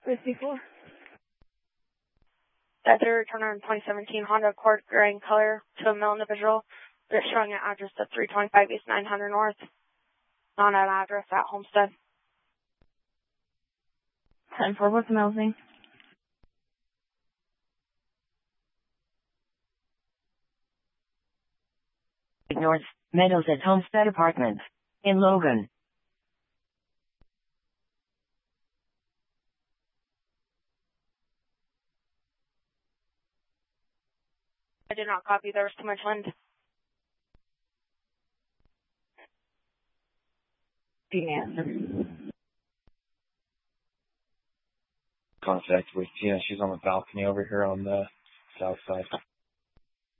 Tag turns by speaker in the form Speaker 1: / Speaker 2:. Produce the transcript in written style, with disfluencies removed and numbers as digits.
Speaker 1: 54. That's a returner in 2017 Honda Accord gray in color to a male individual. They're showing an address at 325 East 900 North. Not an address at Homestead.
Speaker 2: 10-4, what's the male's name?
Speaker 3: North Meadows at Homestead Apartments in Logan.
Speaker 1: I did not copy. There was too much wind.
Speaker 4: Contact with Tina. She's on the balcony over here on the south side.